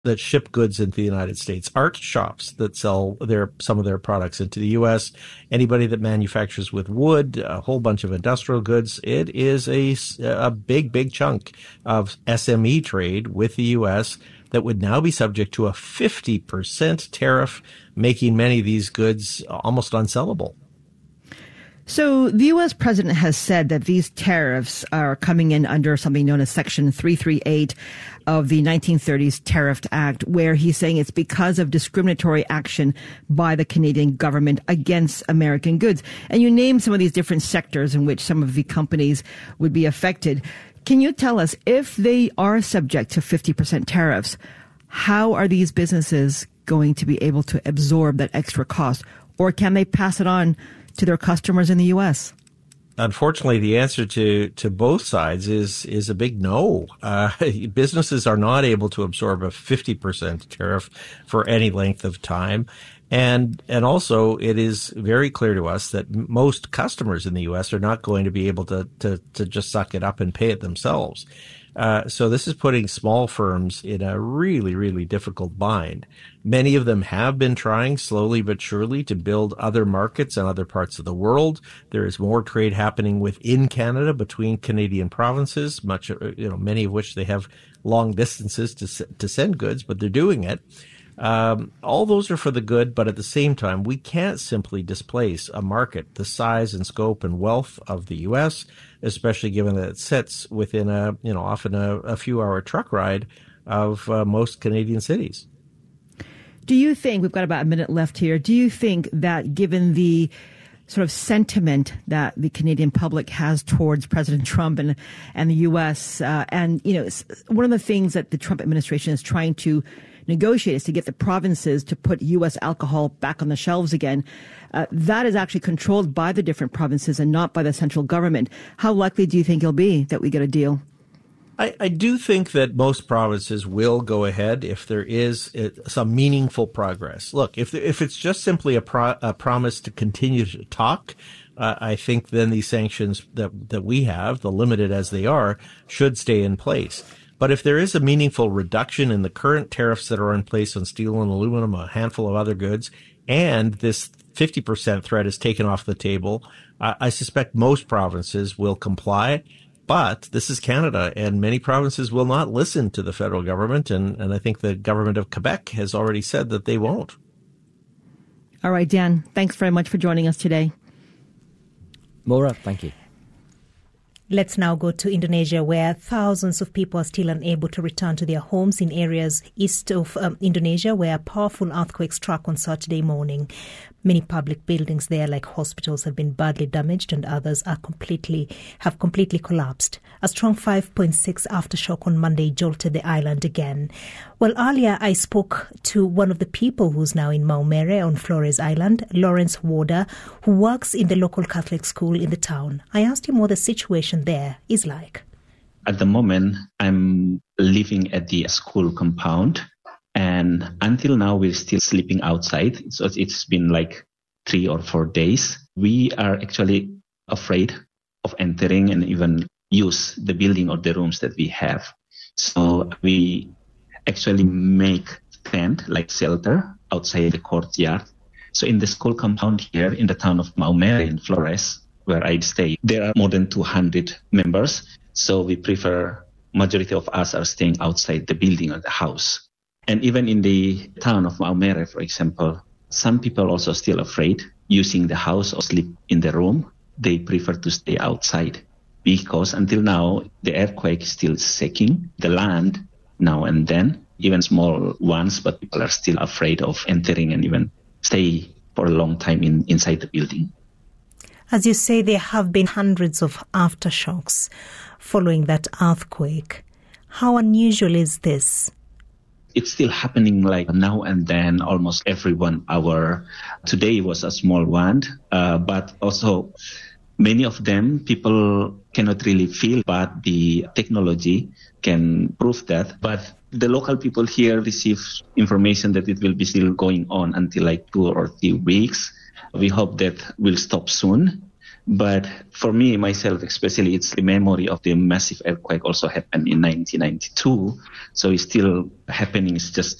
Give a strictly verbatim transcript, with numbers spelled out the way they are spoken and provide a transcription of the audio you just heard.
that ship goods into the United States, art shops that sell their some of their products into the U S, anybody that manufactures with wood, a whole bunch of industrial goods. It is a, a big, big chunk of S M E trade with the U S that would now be subject to a fifty percent tariff, making many of these goods almost unsellable. So the U S president has said that these tariffs are coming in under something known as Section three thirty-eight of the nineteen thirties Tariff Act, where he's saying it's because of discriminatory action by the Canadian government against American goods. And you name some of these different sectors in which some of the companies would be affected. Can you tell us, if they are subject to fifty percent tariffs, how are these businesses going to be able to absorb that extra cost? Or can they pass it on to their customers in the U S? Unfortunately, the answer to, to both sides is is a big no. Uh, businesses are not able to absorb a fifty percent tariff for any length of time. And and also, it is very clear to us that most customers in the U S are not going to be able to, to, to just suck it up and pay it themselves. Uh, so this is putting small firms in a really, really difficult bind. Many of them have been trying slowly but surely to build other markets in other parts of the world. There is more trade happening within Canada between Canadian provinces, much, you know, many of which they have long distances to to send goods, but they're doing it. Um, all those are for the good, but at the same time, we can't simply displace a market the size and scope and wealth of the U S, especially given that it sits within a, you know, often a, a few hour truck ride of uh, most Canadian cities. Do you think, we've got about a minute left here, do you think that given the sort of sentiment that the Canadian public has towards President Trump and, and the U S, uh, and, you know, one of the things that the Trump administration is trying to negotiate is to get the provinces to put U S alcohol back on the shelves again. Uh, that is actually controlled by the different provinces and not by the central government. How likely do you think it'll be that we get a deal? I, I do think that most provinces will go ahead if there is some meaningful progress. Look, if if it's just simply a, pro, a promise to continue to talk, uh, I think then these sanctions that that we have, the limited as they are, should stay in place. But if there is a meaningful reduction in the current tariffs that are in place on steel and aluminum, a handful of other goods, and this fifty percent threat is taken off the table, I, I suspect most provinces will comply. But this is Canada, and many provinces will not listen to the federal government, and, and I think the government of Quebec has already said that they won't. All right, Dan, thanks very much for joining us today. Maura, thank you. Let's now go to Indonesia, where thousands of people are still unable to return to their homes in areas east of um, Indonesia, where a powerful earthquake struck on Saturday morning. Many public buildings there, like hospitals, have been badly damaged, and others are completely have completely collapsed. A strong five point six aftershock on Monday jolted the island again. Well, earlier I spoke to one of the people who's now in Maumere on Flores Island, Lawrence Warder, who works in the local Catholic school in the town. I asked him what the situation there is like. At the moment, I'm living at the school compound. And until now, we're still sleeping outside. So it's been like three or four days. We are actually afraid of entering and even use the building or the rooms that we have. So we actually make tent, like shelter, outside the courtyard. So in the school compound here in the town of Maumere in Flores, where I stay, there are more than two hundred members. So we prefer, majority of us are staying outside the building or the house. And even in the town of Maumere, for example, some people also still afraid using the house or sleep in the room. They prefer to stay outside because until now, the earthquake is still shaking the land now and then, even small ones, but people are still afraid of entering and even stay for a long time in, inside the building. As you say, there have been hundreds of aftershocks following that earthquake. How unusual is this? It's still happening like now and then, almost every one hour. Today was a small one, uh, but also many of them people cannot really feel, but the technology can prove that. But the local people here receive information that it will be still going on until like two or three weeks. We hope that will stop soon. But for me, myself, especially, it's the memory of the massive earthquake also happened in nineteen ninety-two. So it's still happening. It's just